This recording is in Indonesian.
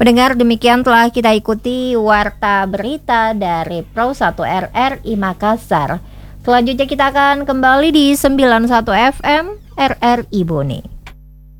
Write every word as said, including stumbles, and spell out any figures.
Pendengar, demikian telah kita ikuti Warta Berita dari Pro satu R R I Makassar. Selanjutnya kita akan kembali di sembilan puluh satu F M R R I Bone.